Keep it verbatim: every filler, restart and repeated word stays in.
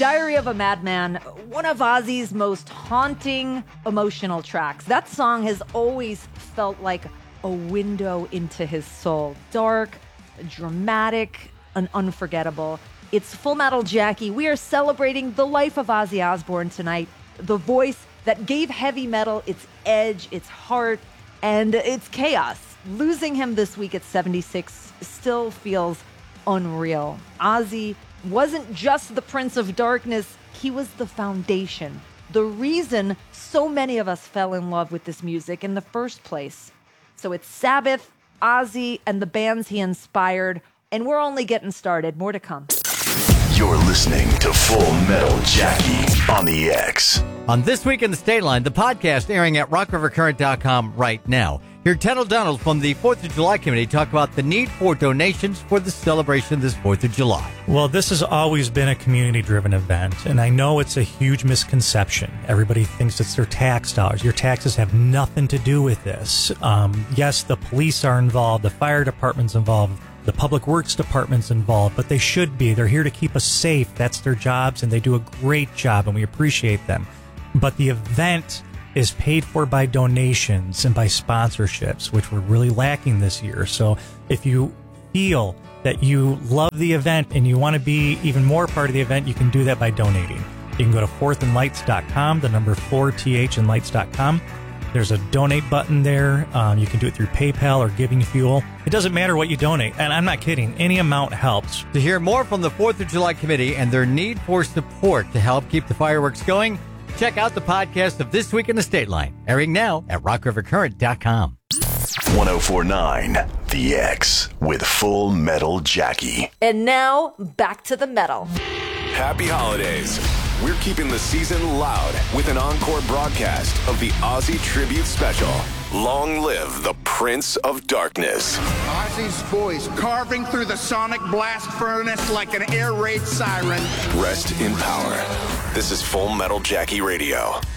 Diary of a Madman, one of Ozzy's most haunting emotional tracks. That song has always felt like a window into his soul. Dark, dramatic, and unforgettable. It's Full Metal Jackie. We are celebrating the life of Ozzy Osbourne tonight. The voice that gave heavy metal its edge, its heart, and its chaos. Losing him this week at seventy-six still feels unreal. Ozzy wasn't just the Prince of Darkness, he was the foundation. The reason so many of us fell in love with this music in the first place. So it's Sabbath, Ozzy, and the bands he inspired, and we're only getting started. More to come. You're listening to Full Metal Jackie on the X. On This Week in the State Line, the podcast airing at rock river current dot com right now. Hear Ted O'Donnell from the fourth of July Committee talk about the need for donations for the celebration this fourth of July. Well, this has always been a community-driven event, and I know it's a huge misconception. Everybody thinks it's their tax dollars. Your taxes have nothing to do with this. Um, yes, the police are involved, the fire department's involved, the public works department's involved, but they should be. They're here to keep us safe. That's their jobs, and they do a great job, and we appreciate them. But the event is paid for by donations and by sponsorships, which we're really lacking this year. So if you feel that you love the event and you want to be even more part of the event, you can do that by donating. You can go to fourth and lights dot com, the number four, T H and lights dot com. There's a donate button there. Um, you can do it through PayPal or Giving Fuel. It doesn't matter what you donate, and I'm not kidding. Any amount helps. To hear more from the fourth of July Committee and their need for support to help keep the fireworks going, check out the podcast of This Week in the State Line, airing now at rock river current dot com. one oh four point nine The X with Full Metal Jackie. And now, back to the metal. Happy holidays. We're keeping the season loud with an encore broadcast of the Ozzy Tribute Special. Long live the Prince of Darkness. Ozzy's voice carving through the sonic blast furnace like an air raid siren. Rest in power. This is Full Metal Jackie Radio.